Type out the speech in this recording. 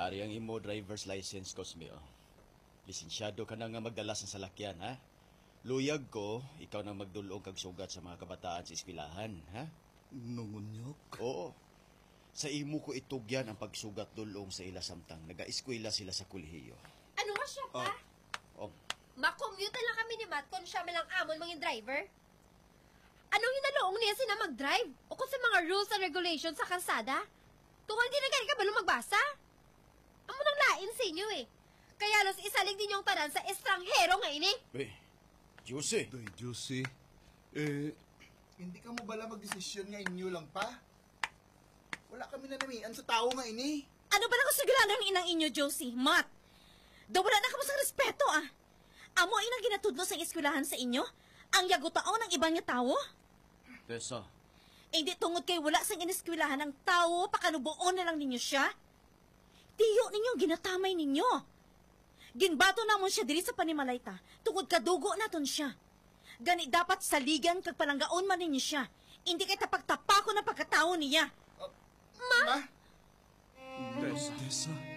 Ari ang imo driver's license, Cosmeo. Lisensyado ka na nga magdala sa salakyan, ha? Luyag ko, ikaw nang magdulong kag sugat sa mga kabataan sa eskwelahan, ha? Nangunyok? Oo. Sa imo ko itugyan ang pagsugat dulong sa ila samtang naga-eskwela sila sa kolehiyo. Ano nga siya pa? Oh. Makommute lang kami ni Matt kung siya malang amon mga driver. Anong hinaloong niya sina mag-drive? O kung sa mga rules and regulations sa kalsada? Tungal di na gani ka ba magbasa? Amo nang lain sa inyo eh. Kaya los isalig din yung tanan sa estranghero nga ini. Juicy. Day, Juicy. Hindi ka mo bala magdesisyon nga inyo lang pa? Wala kami nanamian sa tao nga ini. Ano ba na kasugilan ng inang inyo, Josie? Matt, wala na kamo sa respeto, ah. Amo inang ginatudlo sa eskwelahan sa inyo? Ang yagutao ng ibang nga tao? Tessa. Hindi tungod kay wala sang ineskwelahan ng tao, pakanubuon na lang ninyo siya? Tiyo ninyo, ginatamay ninyo. Ginbato namon siya diri sa Panimalayta, tungod kadugo naton siya. Gani dapat saligan kag palanggaon man ninyo siya. Hindi kay tapagtapako na pagkatao niya. Ma? Tessa.